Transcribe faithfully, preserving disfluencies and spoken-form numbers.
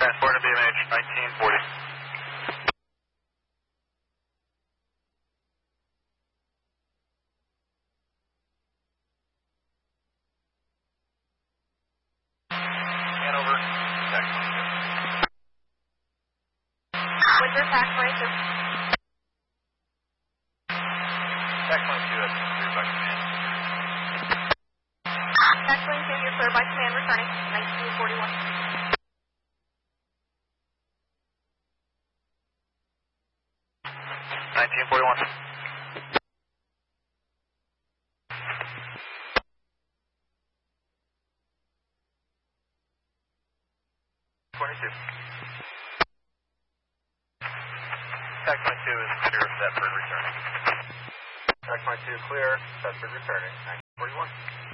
transport to B M H nineteen forty. Hanover, tax twenty-two. With your tax twenty-two. Tax twenty-two, that's cleared by command. Tax twenty-two, you're cleared by command returning, nineteen forty-one. nineteen forty-one. twenty-two. Tax twenty-two is clear, Thetford returning. Tax twenty-two clear, Thetford returning, nineteen forty-one.